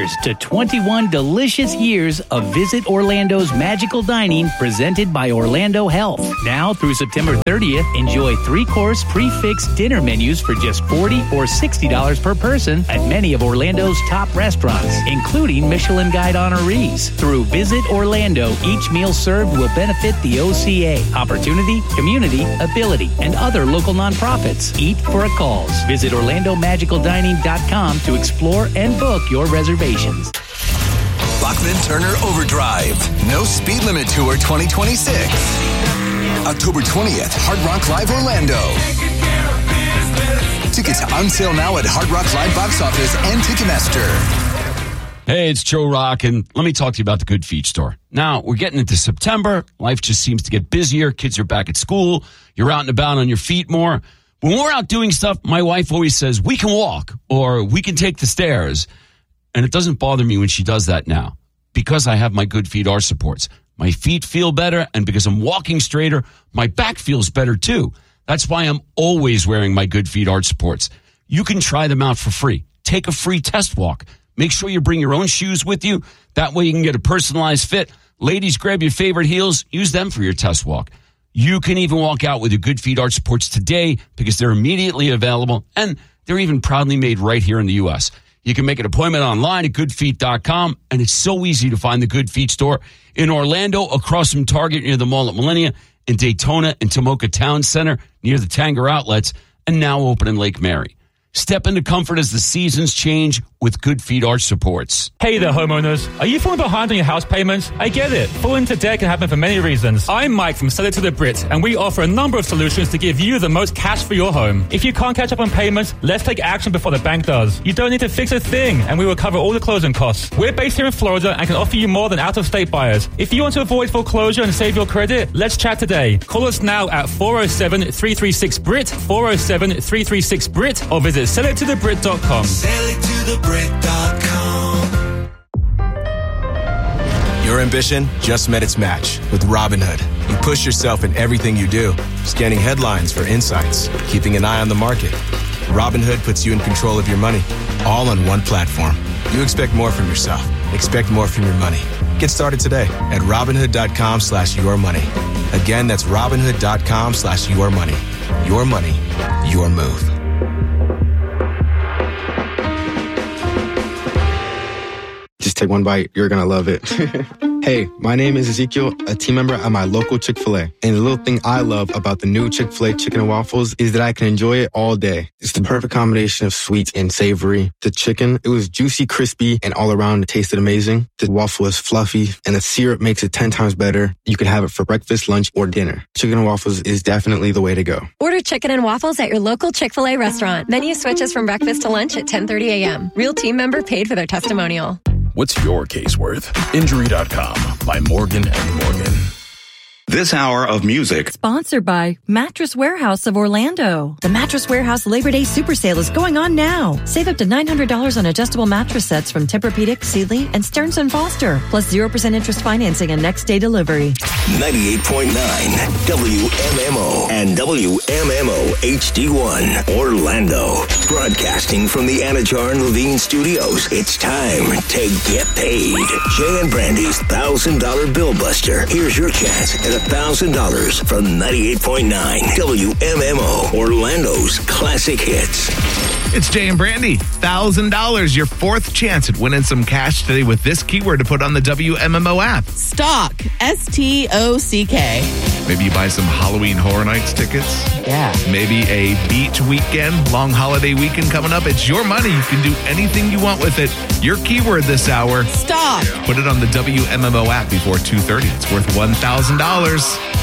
Cheers to 21 delicious years of Visit Orlando's magical dining presented by Orlando Health. Now through September 30th, enjoy 3-course prefix dinner menus for just $40 or $60 per person at many of Orlando's top restaurants, including Michelin Guide honorees. Through Visit Orlando, each meal served will benefit the OCA, Opportunity, Community, Ability, and other local nonprofits. Eat for a cause. Visit OrlandoMagicalDining.com to explore and book your reservations. Bachman Turner Overdrive. No Speed Limit Tour 2026. October 20th, Hard Rock Live Orlando. Tickets on sale now at Hard Rock Live Box Office and Ticketmaster. Hey, it's Joe Rock, and let me talk to you about the Good Feet store. Now, we're getting into September. Life just seems to get busier. Kids are back at school. You're out and about on your feet more. When we're out doing stuff, my wife always says, we can walk or we can take the stairs. And it doesn't bother me when she does that now because I have my Good Feet arch supports. My feet feel better, and because I'm walking straighter, my back feels better too. That's why I'm always wearing my Good Feet arch supports. You can try them out for free. Take a free test walk. Make sure you bring your own shoes with you. That way you can get a personalized fit. Ladies, grab your favorite heels. Use them for your test walk. You can even walk out with your Good Feet arch supports today because they're immediately available, and they're even proudly made right here in the U.S. You can make an appointment online at goodfeet.com, and it's so easy to find the Good Feet store in Orlando, across from Target near the Mall at Millennia, in Daytona and Tomoka Town Center near the Tanger Outlets, and now open in Lake Mary. Step into comfort as the seasons change with Good Feet arch supports. Hey there, homeowners. Are you falling behind on your house payments? I get it. Falling into debt can happen for many reasons. I'm Mike from Sell It to the Brit, and we offer a number of solutions to give you the most cash for your home. If you can't catch up on payments, let's take action before the bank does. You don't need to fix a thing, and we will cover all the closing costs. We're based here in Florida and can offer you more than out-of-state buyers. If you want to avoid foreclosure and save your credit, let's chat today. Call us now at 407-336-BRIT, 407-336-BRIT, or visit sellittothebrit.com. Sellittothebrit.com. Your ambition just met its match with Robinhood. You push yourself in everything you do, scanning headlines for insights, keeping an eye on the market. Robinhood puts you in control of your money, all on one platform. You expect more from yourself. Expect more from your money. Get started today at Robinhood.com/yourmoney. Again, that's Robinhood.com/yourmoney. Your money, your move. Just take one bite. You're going to love it. Hey, my name is Ezekiel, a team member at my local Chick-fil-A. And the little thing I love about the new Chick-fil-A chicken and waffles is that I can enjoy it all day. It's the perfect combination of sweet and savory. The chicken, it was juicy, crispy, and all around it tasted amazing. The waffle is fluffy, and the syrup makes it 10 times better. You can have it for breakfast, lunch, or dinner. Chicken and waffles is definitely the way to go. Order chicken and waffles at your local Chick-fil-A restaurant. Menu switches from breakfast to lunch at 10:30 a.m. Real team member paid for their testimonial. What's your case worth? Injury.com by Morgan & Morgan. This hour of music sponsored by Mattress Warehouse of Orlando. The Mattress Warehouse Labor Day Super Sale is going on now. Save up to $900 on adjustable mattress sets from Tempur-Pedic, Sealy, and Stearns & Foster. Plus 0% interest financing and next day delivery. 98.9 WMMO and WMMO HD1 Orlando. Broadcasting from the Anajar and Levine Studios. It's time to get paid. Jay and Brandy's $1,000 Bill Buster. Here's your chance at $1,000 from 98.9 WMMO, Orlando's classic hits. It's Jay and Brandy. $1,000, your fourth chance at winning some cash today with this keyword to put on the WMMO app. Stock. S-T-O-C-K. Maybe you buy some Halloween Horror Nights tickets. Yeah. Maybe a beach weekend, long holiday weekend coming up. It's your money. You can do anything you want with it. Your keyword this hour. Stock. Put it on the WMMO app before 2:30. It's worth $1,000.